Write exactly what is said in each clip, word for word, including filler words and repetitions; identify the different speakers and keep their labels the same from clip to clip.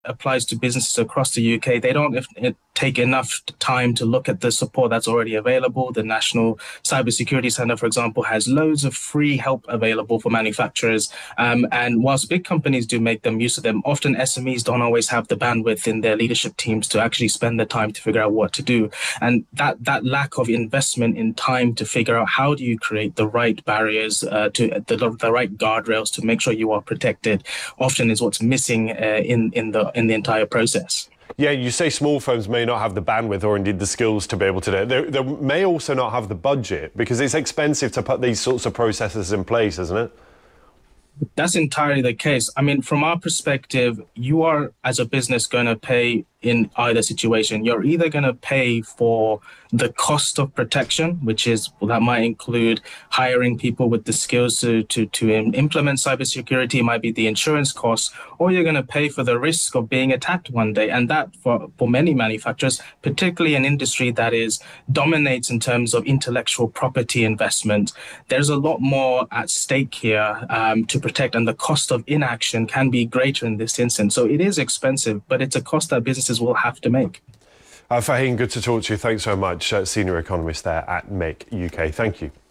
Speaker 1: applies to businesses across the U K. They don't if, it, take enough time to look at the support that's already available. The National Cybersecurity Centre, for example, has loads of free help available for manufacturers. Um, and whilst big companies do make them use of them, often S M Es don't always have the bandwidth in their leadership teams to actually spend the time to figure out what to do. And that that lack of investment in time to figure out how do you create the right barriers, uh, to the, the right guardrails to make sure you are protected, often is what's missing uh, in in the in the entire process.
Speaker 2: Yeah, you say small firms may not have the bandwidth or indeed the skills to be able to do it. They, they may also not have the budget because it's expensive to put these sorts of processes in place, isn't it?
Speaker 1: That's entirely the case. I mean, from our perspective, you are, as a business, going to pay in either situation. You're either going to pay for the cost of protection, which is, well, that might include hiring people with the skills to, to, to implement cybersecurity, it might be the insurance costs, or you're going to pay for the risk of being attacked one day. And that, for, for many manufacturers, particularly an industry that is dominates in terms of intellectual property investment, there's a lot more at stake here um, to protect, and the cost of inaction can be greater in this instance. So it is expensive, but it's a cost that businesses will have to make.
Speaker 2: Uh, Fahim, good to talk to you. Thanks so much. Uh, senior economist there at Make U K. Thank you.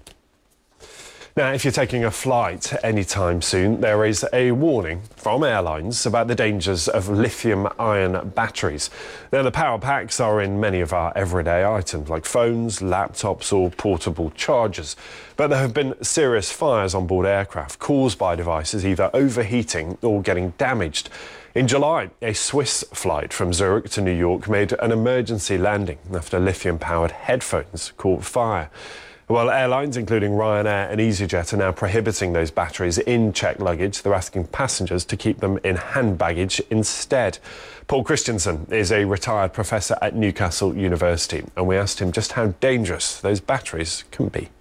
Speaker 2: Now, if you're taking a flight anytime soon, there is a warning from airlines about the dangers of lithium-ion batteries. Now, the power packs are in many of our everyday items, like phones, laptops or portable chargers. But there have been serious fires on board aircraft caused by devices either overheating or getting damaged. In July, a Swiss flight from Zurich to New York made an emergency landing after lithium-powered headphones caught fire. Well, airlines, including Ryanair and EasyJet, are now prohibiting those batteries in checked luggage. They're asking passengers to keep them in hand baggage instead. Paul Christensen is a retired professor at Newcastle University, and we asked him just how dangerous those batteries can be.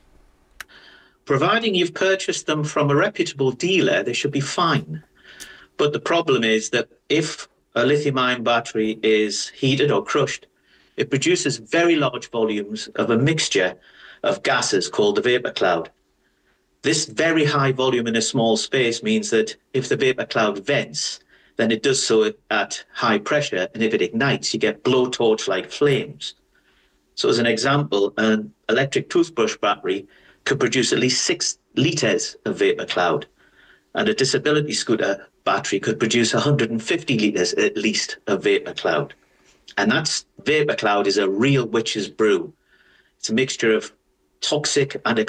Speaker 3: Providing you've purchased them from a reputable dealer, they should be fine. But the problem is that if a lithium-ion battery is heated or crushed, it produces very large volumes of a mixture of gases called the vapor cloud. This very high volume in a small space means that if the vapor cloud vents, then it does so at high pressure, and if it ignites, you get blowtorch-like flames. So as an example, an electric toothbrush battery could produce at least six litres of vapor cloud, and a disability scooter battery could produce one hundred fifty litres at least of vapor cloud. And that's vapor cloud is a real witch's brew. It's a mixture of toxic and